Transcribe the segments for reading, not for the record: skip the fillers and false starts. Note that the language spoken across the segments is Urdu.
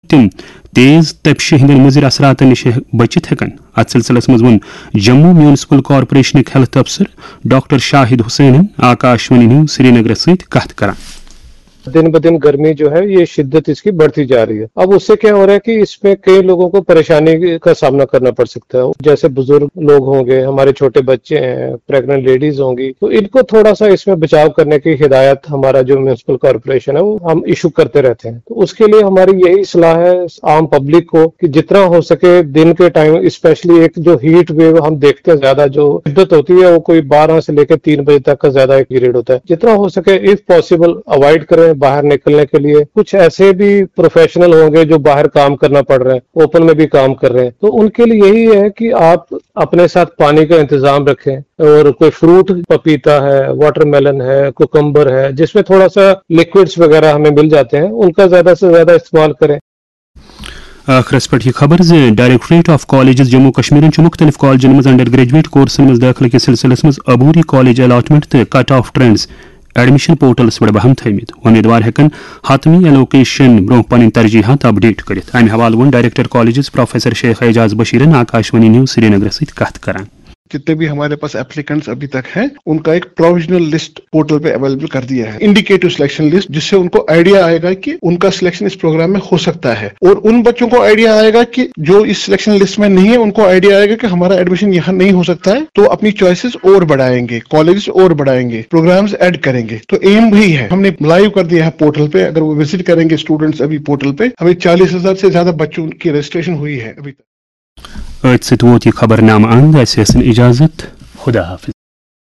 تم تیز تپشہ ہند مضر اثرات نش بچت ہیکن. ات سلسلس مز one Jammu municipal corporation health افسر ڈاکٹر شاہد حسین آکاشوانی نیوز سری نگر ست کت کران. دن بدن گرمی جو ہے یہ شدت اس کی بڑھتی جا رہی ہے. اب اس سے کیا ہو رہا ہے کہ اس میں کئی لوگوں کو پریشانی کا سامنا کرنا پڑ سکتا ہے. جیسے بزرگ لوگ ہوں گے, ہمارے چھوٹے بچے ہیں, پریگننٹ لیڈیز ہوں گی, تو ان کو تھوڑا سا اس میں بچاؤ کرنے کی ہدایت ہمارا جو میونسپل کارپوریشن ہے وہ ہم ایشو کرتے رہتے ہیں. تو اس کے لیے ہماری یہی صلاح ہے عام پبلک کو کہ جتنا ہو سکے دن کے ٹائم, اسپیشلی ایک جو ہیٹ ویو ہم دیکھتے ہیں زیادہ جو شدت ہوتی ہے وہ کوئی 12 سے لے کے 3 بجے تک کا زیادہ ایک پیریڈ ہوتا ہے, جتنا ہو سکے اف پاسبل اوائڈ کریں باہر نکلنے کے لیے. کچھ ایسے بھی پروفیشنل ہوں گے جو باہر کام کرنا پڑ رہے ہیں, اوپن میں بھی کام کر رہے ہیں, تو ان کے لیے یہی ہے کہ آپ اپنے ساتھ پانی کا انتظام رکھیں, اور کوئی فروٹ پپیتا ہے, واٹر میلن ہے, کوکمبر ہے, جس میں تھوڑا سا لکوڈز وغیرہ ہمیں مل جاتے ہیں, ان کا زیادہ سے زیادہ استعمال کریں. آخرس پہ یہ خبر directorate of colleges Jammu Kashmir مختلف کالجن مز انڈر گریجویٹ کورسن مز داخلہ کس سلسلس مز عبوری کالج الاٹمنٹ تو cut off trends admission portals پہ بہم تھمت. امیدوار ہیکن حتمی ایلوکیشن برو پن ترجیحات اپڈیٹ کرت. امہ حوالہ ون ڈائریکٹر کالجز پروفیسر شیخ اعجاز بشیرن آکاشوانی نیوز سری نگر ست کت کران. جتنے بھی ہمارے پاس اپلیکنٹس ابھی تک ہیں ان کا ایک پروویژنل لسٹ پورٹل پہ اویلیبل کر دیا ہے, انڈیکیٹو سلیکشن لسٹ, جس سے ان کو آئیڈیا آئے گا کہ ان کا سلیکشن اس پروگرام میں ہو سکتا ہے. اور ان بچوں کو آئیڈیا آئے گا کہ جو اس سلیکشن لسٹ میں نہیں ہے, ان کو آئیڈیا آئے گا کہ ہمارا ایڈمیشن یہاں نہیں ہو سکتا ہے, تو اپنی چوائسز اور بڑھائیں گے, کالجز اور بڑھائیں گے, پروگرامز ایڈ کریں گے. تو ایم وہی ہے, ہم نے لائیو کر دیا ہے پورٹل پہ. اگر وہ وزٹ کریں گے اسٹوڈنٹس ابھی پورٹل پہ, ہمیں 40,000 سے زیادہ بچوں کی رجسٹریشن ہوئی ہے ابھی تک. ست ووت یہ خبر نامہ اند اسن اجازت. خدا حافظ.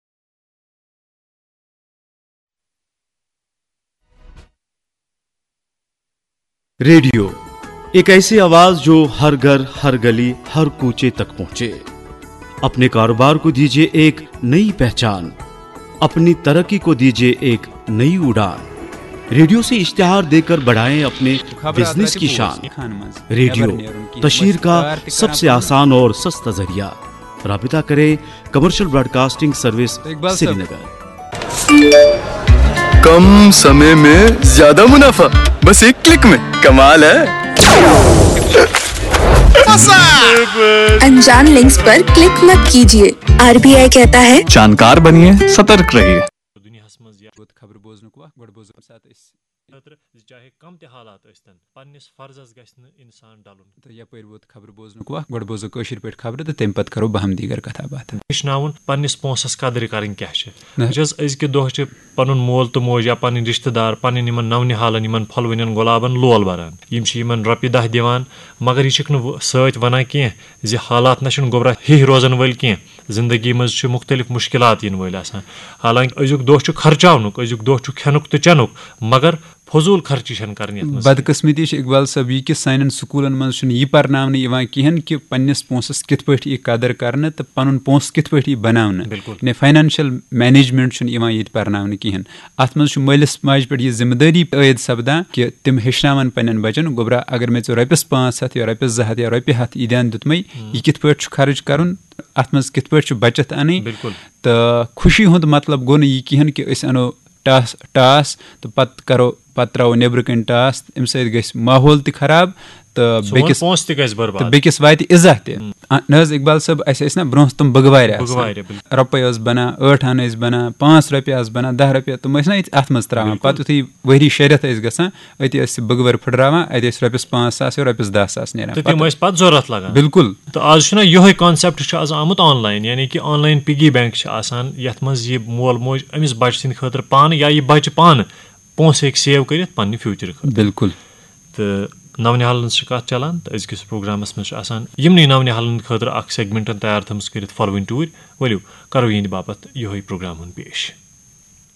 ریڈیو ایک ایسی آواز جو ہر گھر, ہر گلی, ہر کوچے تک پہنچے. اپنے کاروبار کو دیجیے ایک نئی پہچان, اپنی ترقی کو دیجیے ایک نئی اڑان. ریڈیو سے اشتہار دے کر بڑھائیں اپنے بزنس کی شان. ریڈیو تشہیر کا سب سے آسان اور سستا ذریعہ. رابطہ کریں کمرشل براڈ کاسٹنگ سروس سری نگر. کم سمے میں زیادہ منافع, بس ایک کلک میں. کمال ہے. انجان لنکس پر کلک مت کیجیے. RBI کہتا ہے جانکار بنیے, سترک رہیے. خبر بوزنک وقت گۄڈٕ بوزو خٲطرٕ چاہے کم تہِ حالات ٲسۍتن پننِس فرضس گژھِ نہٕ اِنسان ڈلُن. تہٕ یپٲرۍ ووت خبر بوزنُک وقت گۄڈٕ بوزو کٲشِر پٲٹھۍ خبرٕ تہٕ تمہِ پتہٕ کرو بہم دیٖگر کتھا باتھا. ہیٚچھناوُن پننِس پونٛسس قدٕر کرٕنۍ کیاہ چھِ. وٕچھ حظ أزکہِ دۄہ چھِ پنُن مول تہٕ موج یا پنٕنۍ رشتہٕ دار پنٕنۍ یِمن نونِحالن یِمن پھۄلوٕنٮ۪ن گۄلابن لول بران. یِم چھِ یِمن رۄپیہِ دہ دِوان, مگر یہِ چھِکھ نہٕ سۭتۍ ونان کینٛہہ زِ حالات نہ چھِنہٕ گوٚبرا ہِہۍ روزن وٲلۍ کینٛہہ. زندگی منٛز چھِ مختلف مُشکلات یِنہٕ وٲلۍ آسان. حالانکہِ أزیُک دۄہ چھُ خرچاونُک, أزیُک دۄہ چھُ کھٮ۪نُک تہٕ چٮ۪نُک, مگر فضوٗل خرچی چھنہٕ کرنہِ. بدقسمتی چھِ اقبال صٲب یہِ کہِ سانٮ۪ن سکوٗلن منٛز چھُنہٕ یہِ پرناونہٕ یِوان کِہینۍ کہِ پننِس پونٛسس کِتھ پٲٹھۍ یی قدر کرنہٕ تہٕ پنُن پونٛسہٕ کِتھ پٲٹھۍ یی بناونہٕ. یعنی فاینانشل مینیجمنٹ چھُنہٕ یِوان ییٚتہِ پرناونہٕ کِہینۍ. اتھ منٛز چھُ مٲلِس ماجہِ پٮ۪ٹھ یہِ ذمہٕ دٲری عٲید سپدان کہِ تِم ہیٚچھناون پننٮ۪ن بچن گوٚبرا اگر مےٚ ژےٚ رۄپیس 500 یا رۄپیس 200 یا رۄپیہِ 100 عیٖدیان دیُتمے, یہِ کِتھ پٲٹھۍ چھُ خرٕچ کرُن, اتھ منٛز کِتھ پٲٹھۍ چھُ بچت انٕنۍ. تہٕ خوشی ہُنٛد مطلب گوٚو نہٕ یہِ کِہینۍ کہِ أسۍ انو ٹاس تہٕ پتہٕ ترٛاوو نیٚبرٕ کَنۍ ٹاس, اَمہِ سۭتۍ گژھِ ماحول تہِ خراب تہٕ بیٚکِس واتہِ عزت تہِ. نہ حظ اقبال صٲب, اَسہِ ٲسۍ نا برونٛہہ تِم بٔگوارِ آسان, رۄپے ٲس بنان, 8 اَنہٕ ٲسۍ بنان, 5 رۄپیہِ آسہٕ بنان, 10 رۄپیہِ, تِم ٲسۍ نا ییٚتہِ اتھ منٛز تراوان. پتہٕ یُتھُے ؤری 6 رٮ۪تھ ٲسۍ گژھان, أتی ٲسۍ بٔگوارِ پھٕٹراوان, اَتہِ ٲسۍ رۄپیس 5,000 یا رۄپیس 10,000 نیران. تِم ٲسۍ پتہٕ ضوٚرتھ لگان. بالکل. تہٕ آز چھُنہ یِہوے کانسیپٹ چھُ آز آمُت آن لاین, یعنی کہِ آن لاین پِگی بینک چھِ آسان, یتھ منٛز یہِ مول موج أمِس بچہٕ سٕنٛدِ خٲطرٕ پانہٕ یا یہِ بچہٕ پانہٕ پونٛسہٕ ہیٚکہِ سیو کٔرِتھ پننہِ فیوٗچرٕ خٲطرٕ. بالکل. تہٕ نونِحالن ہٕنٛز چھِ کتھ چلان, تہٕ أزکِس پروگرامس منٛز چھُ آسان یِمنٕے نونِحالن خٲطرٕ اکھ سیگمنٹن تیار تھٲومٕژ کٔرِتھ فالوِنگ ٹوٗرۍ. ؤلِو کرو یِہنٛدِ باپتھ یِہوے پروگرام ہُنٛد پیش.